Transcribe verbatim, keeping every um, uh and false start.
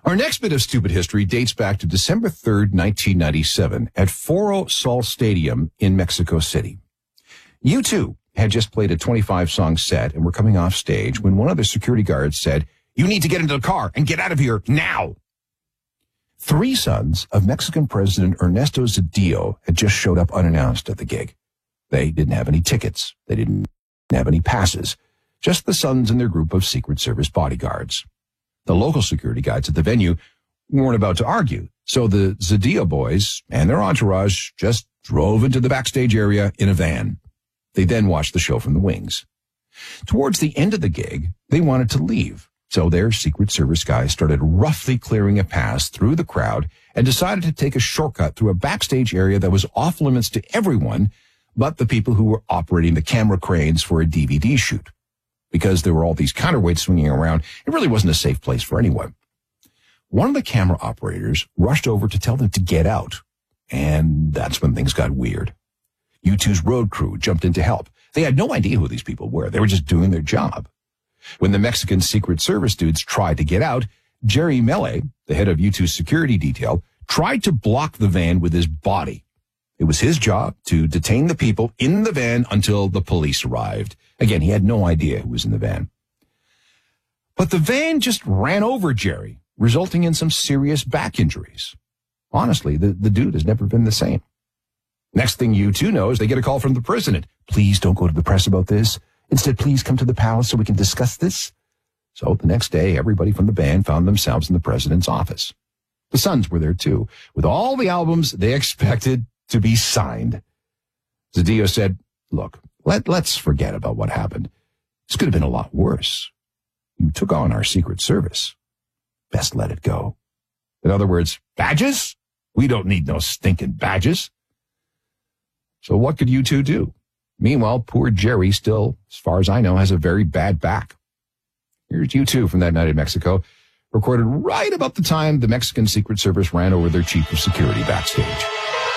Our next bit of stupid history dates back to December third, nineteen ninety-seven at Foro Sol Stadium in Mexico City. U two had just played a twenty-five song set and were coming off stage when one of the security guards said, "You need to get into the car and get out of here now." Three sons of Mexican President Ernesto Zedillo had just showed up unannounced at the gig. They didn't have any tickets. They didn't have any passes. Just the sons and their group of Secret Service bodyguards. The local security guards at the venue weren't about to argue, so the Zedillo boys and their entourage just drove into the backstage area in a van. They then watched the show from the wings. Towards the end of the gig, they wanted to leave, so their Secret Service guys started roughly clearing a path through the crowd and decided to take a shortcut through a backstage area that was off limits to everyone but the people who were operating the camera cranes for a D V D shoot. Because there were all these counterweights swinging around, it really wasn't a safe place for anyone. One of the camera operators rushed over to tell them to get out, and that's when things got weird. U two's road crew jumped in to help. They had no idea who these people were. They were just doing their job. When the Mexican Secret Service dudes tried to get out, Jerry Mele, the head of U two's security detail, tried to block the van with his body. It was his job to detain the people in the van until the police arrived. Again, he had no idea who was in the van. But the van just ran over Jerry, resulting in some serious back injuries. Honestly, the, the dude has never been the same. Next thing U two knows, they get a call from the president. "Please don't go to the press about this. Instead, please come to the palace so we can discuss this." So the next day, everybody from the band found themselves in the president's office. The Sons were there too, with all the albums they expected to be signed. Zedillo said, "Look, let, let's forget about what happened. This could have been a lot worse. You took on our Secret Service. Best let it go." In other words, badges? We don't need no stinking badges. So what could U two do? Meanwhile, poor Jerry still, as far as I know, has a very bad back. Here's U two from that night in Mexico, recorded right about the time the Mexican Secret Service ran over their chief of security backstage.